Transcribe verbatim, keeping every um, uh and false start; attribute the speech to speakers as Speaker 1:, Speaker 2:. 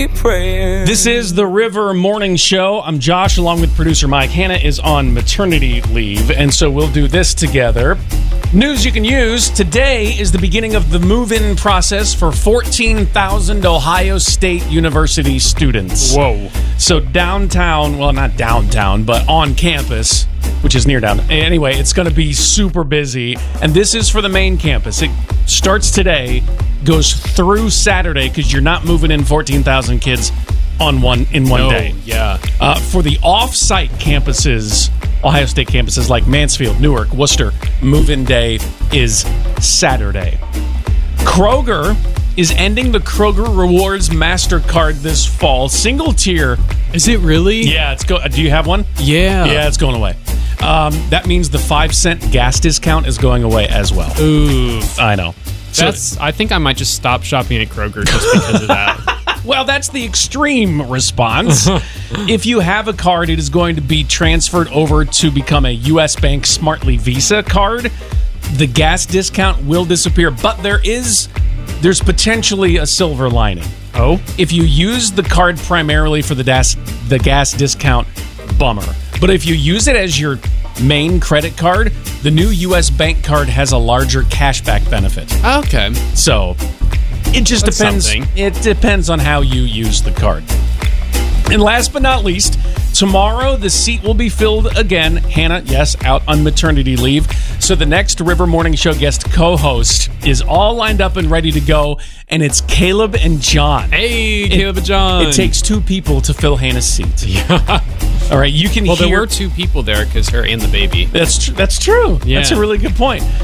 Speaker 1: keep praying.
Speaker 2: This is the River Morning Show. I'm Josh, along with producer Mike. Hannah is on maternity leave, and so we'll do this together. News you can use. Today is the beginning of the move-in process for fourteen thousand Ohio State University students.
Speaker 3: Whoa.
Speaker 2: So downtown, well, not downtown, but on campus, which is near down. Anyway, it's going to be super busy, and this is for the main campus. It starts today, goes through Saturday, because you're not moving in fourteen thousand kids on one in one
Speaker 3: No,
Speaker 2: day.
Speaker 3: yeah.
Speaker 2: Uh, for the off-site campuses, Ohio State campuses like Mansfield, Newark, Worcester, move-in day is Saturday. Kroger is ending the Kroger Rewards MasterCard this fall. Single tier.
Speaker 3: Is it really?
Speaker 2: Yeah, it's go. Do you have one?
Speaker 3: Yeah.
Speaker 2: Yeah, it's going away. Um, that means the five cent gas discount is going away as well.
Speaker 3: Ooh.
Speaker 2: I know. So,
Speaker 3: That's. I think I might just stop shopping at Kroger just because of that.
Speaker 2: well, that's the extreme response. If you have a card, it is going to be transferred over to become a U S Bank Smartly Visa card. The gas discount will disappear, but there is there's potentially a silver lining.
Speaker 3: Oh?
Speaker 2: If you use the card primarily for the gas the gas discount, bummer. But if you use it as your main credit card, the new U S Bank card has a larger cashback benefit.
Speaker 3: Okay.
Speaker 2: So it just
Speaker 3: That's
Speaker 2: depends.
Speaker 3: something.
Speaker 2: It depends on how you use the card. And last but not least, tomorrow the seat will be filled again. Hannah, yes, out on maternity leave. So the next River Morning Show guest co-host is all lined up and ready to go, and it's Caleb and John.
Speaker 3: Hey, Caleb and John.
Speaker 2: It takes two people to fill Hannah's seat.
Speaker 3: Yeah.
Speaker 2: All right, you can
Speaker 3: Well,
Speaker 2: hear.
Speaker 3: there were two people there because her and the baby.
Speaker 2: That's tr- that's true.
Speaker 3: Yeah.
Speaker 2: That's a really good point.